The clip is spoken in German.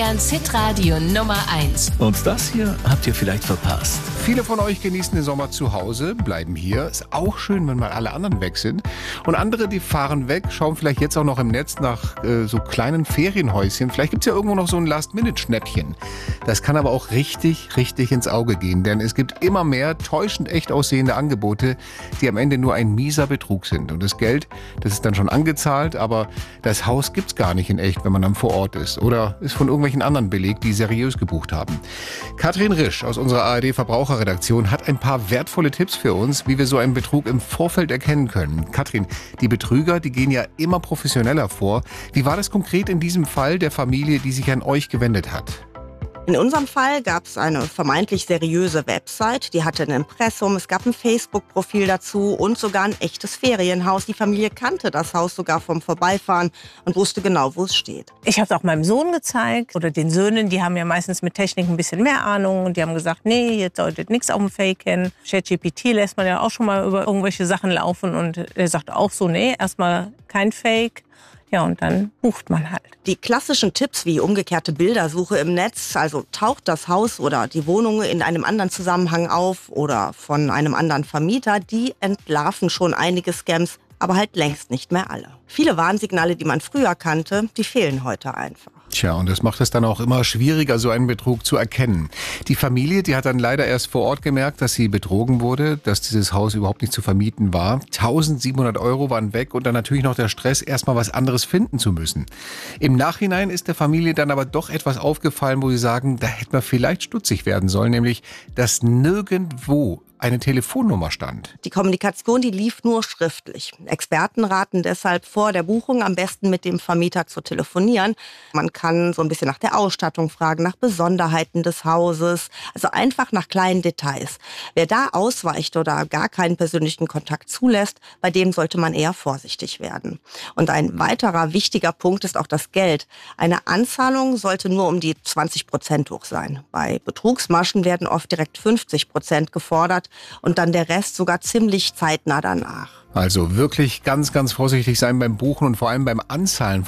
Bayerns Hitradio Nummer 1. Und das hier habt ihr vielleicht verpasst. Viele von euch genießen den Sommer zu Hause, bleiben hier. Ist auch schön, wenn mal alle anderen weg sind. Und andere, die fahren weg, schauen vielleicht jetzt auch noch im Netz nach so kleinen Ferienhäuschen. Vielleicht gibt's ja irgendwo noch so ein Last-Minute-Schnäppchen. Das kann aber auch richtig ins Auge gehen. Denn es gibt immer mehr täuschend echt aussehende Angebote, die am Ende nur ein mieser Betrug sind. Und das Geld, das ist dann schon angezahlt, aber das Haus gibt's gar nicht in echt, wenn man dann vor Ort ist. Oder ist von irgendwelchen anderen belegt, die seriös gebucht haben. Katrin Risch aus unserer ARD-Verbraucherredaktion hat ein paar wertvolle Tipps für uns, wie wir so einen Betrug im Vorfeld erkennen können. Katrin, die Betrüger, die gehen ja immer professioneller vor. Wie war das konkret in diesem Fall der Familie, die sich an euch gewendet hat? In unserem Fall gab es eine vermeintlich seriöse Website, die hatte ein Impressum, es gab ein Facebook-Profil dazu und sogar ein echtes Ferienhaus. Die Familie kannte das Haus sogar vom Vorbeifahren und wusste genau, wo es steht. Ich habe es auch meinem Sohn gezeigt oder den Söhnen, die haben ja meistens mit Technik ein bisschen mehr Ahnung und die haben gesagt, nee, jetzt solltet nichts auf dem Fake kennen. ChatGPT lässt man ja auch schon mal über irgendwelche Sachen laufen und er sagt auch so, nee, erstmal kein Fake. Ja, und dann bucht man halt. Die klassischen Tipps wie umgekehrte Bildersuche im Netz, also taucht das Haus oder die Wohnung in einem anderen Zusammenhang auf oder von einem anderen Vermieter, die entlarven schon einige Scams, aber halt längst nicht mehr alle. Viele Warnsignale, die man früher kannte, die fehlen heute einfach. Tja, und das macht es dann auch immer schwieriger, so einen Betrug zu erkennen. Die Familie, die hat dann leider erst vor Ort gemerkt, dass sie betrogen wurde, dass dieses Haus überhaupt nicht zu vermieten war. 1.700 € waren weg und dann natürlich noch der Stress, erstmal was anderes finden zu müssen. Im Nachhinein ist der Familie dann aber doch etwas aufgefallen, wo sie sagen, da hätte man vielleicht stutzig werden sollen, nämlich, dass nirgendwo eine Telefonnummer stand. Die Kommunikation, die lief nur schriftlich. Experten raten deshalb vor der Buchung am besten mit dem Vermieter zu telefonieren. Man kann so ein bisschen nach der Ausstattung fragen, nach Besonderheiten des Hauses, also einfach nach kleinen Details. Wer da ausweicht oder gar keinen persönlichen Kontakt zulässt, bei dem sollte man eher vorsichtig werden. Und ein weiterer wichtiger Punkt ist auch das Geld. Eine Anzahlung sollte nur um die 20% hoch sein. Bei Betrugsmaschen werden oft direkt 50% gefordert. Und dann der Rest sogar ziemlich zeitnah danach. Also wirklich ganz vorsichtig sein beim Buchen und vor allem beim Anzahlen